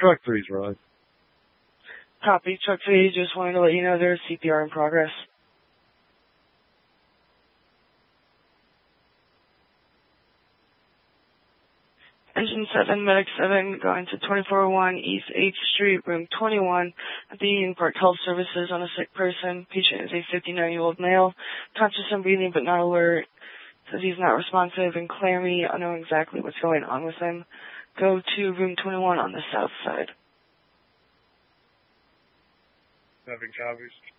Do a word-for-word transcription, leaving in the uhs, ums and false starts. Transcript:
Truck three's right. Copy. Truck three, just wanted to let you know there's C P R in progress. Engine seven, Medic seven, going to twenty-four oh one East eighth Street, room twenty-one, at the Union Park Health Services on a sick person. Patient is a fifty-nine-year-old male, conscious and breathing but not alert. Says he's not responsive and clammy, unknown exactly what's going on with him. Go to room twenty-one on the south side. Having copies.